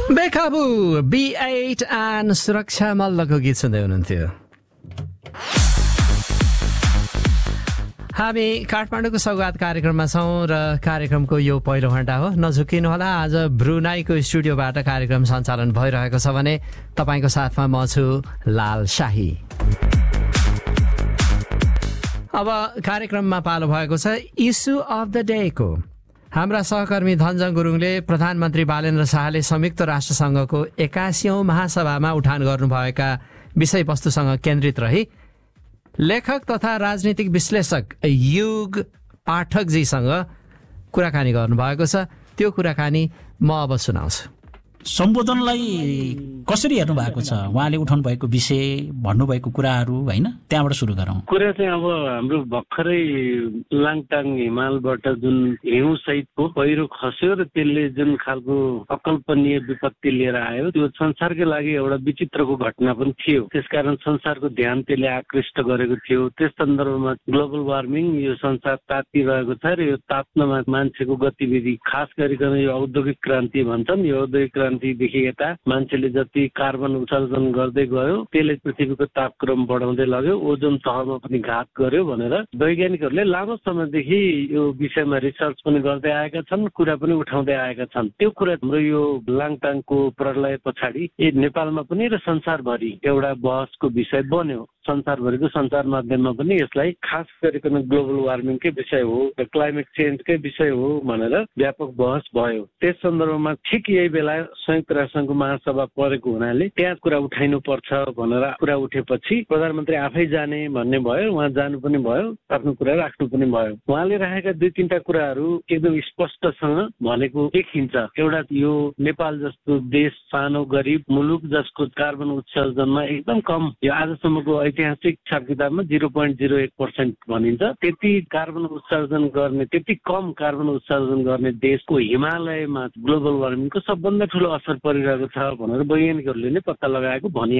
बेकाबु B8 and सुरक्षा मल्लको गीत सुन्दै हुनुहुन्थ्यो। हामी काठमाडौँको सौगात कार्यक्रममा छौँ र कार्यक्रमको यो पहिलो घण्टा हो। नझुकिनुहोला, आज ब्रुनाईको स्टुडियोबाट कार्यक्रम सञ्चालन भइरहेको छ भने तपाईँको साथमा म छु लाल शाही। अब कार्यक्रममा पालो भएको छ इस्यु अफ द डेको। हाम्रा सहकर्मी धनजङ गुरुङले प्रधानमन्त्री बालेन्द्र शाहले संयुक्त राष्ट्रसङ्घको 81औं महासभामा उठान गर्नुभएका विषयवस्तुसँग केन्द्रित रही लेखक तथा राजनीतिक विश्लेषक युग पाठकजीसँग कुराकानी गर्नुभएको छ। त्यो कुराकानी म अब सुनाउँछु। सम्बोधनलाई कसरी हेर्नु भएको छ, उहाँले उठाउनु भएको विषय, भन्नुभएको कुराहरू, होइन, त्यहाँबाट सुरु गरौँ। कुरा चाहिँ अब हाम्रो भर्खरै लाङटाङ हिमालबाट जुन हिउँ सहितको पहिरो खस्यो र त्यसले जुन खालको अकल्पनीय विपत्ति लिएर आयो, त्यो संसारकै लागि एउटा विचित्रको घटना पनि थियो। त्यसकारण संसारको ध्यान त्यसले आकृष्ट गरेको थियो। त्यस सन्दर्भमा ग्लोबल वार्मिङ, यो संसार तातिरहेको छ र यो तात्नमा मान्छेको गतिविधि, खास गरिकन यो औद्योगिक क्रान्ति भन्छन्, यो औद्योगिक क्रान्तिदेखि यता मान्छेले जति कार्बन उत्सर्जन गर्दै गयो त्यसले पृथ्वीको तापक्रम बढाउँदै लग्यो, ओजोन तहमा पनि घात गर्यो भनेर वैज्ञानिकहरूले लामो समयदेखि यो विषयमा रिसर्च पनि गर्दै आएका छन्, कुरा पनि उठाउँदै आएका छन्। त्यो कुरा हाम्रो यो लाङटाङको प्रलय पछाडि नेपालमा पनि र संसारभरि एउटा बहसको विषय बन्यो। संसारभरिको सञ्चार माध्यममा पनि यसलाई खास गरिकन ग्लोबल वार्मिङकै विषय हो, क्लाइमेट चेन्जकै विषय हो भनेर व्यापक बहस भयो। त्यस सन्दर्भमा ठिक यही बेला संयुक्त राष्ट्रसङ्घको महासभा परेको हुनाले त्यहाँ कुरा उठाइनु पर्छ भनेर कुरा उठेपछि प्रधानमन्त्री आफै जाने भन्ने भयो। उहाँ जानु पनि भयो, आफ्नो कुरा राख्नु पनि भयो। उहाँले राखेका दुई तीनटा कुराहरू एकदम स्पष्टसँग भनेको देखिन्छ। एउटा, यो नेपाल जस्तो देश, सानो गरिब मुलुक जसको कार्बन उत्सर्जनमा एकदम कम, यो आजसम्मको ऐतिहासिक हिसाब किताबमा 0.01% भनिन्छ, त्यति कार्बन उत्सर्जन गर्ने, त्यति कम कार्बन उत्सर्जन गर्ने देशको हिमालयमा ग्लोबल वार्मिङको सबभन्दा ठुलो असर परिरहेको छ भनेर वैज्ञानिकहरूले नै पत्ता लगाएको भनिएको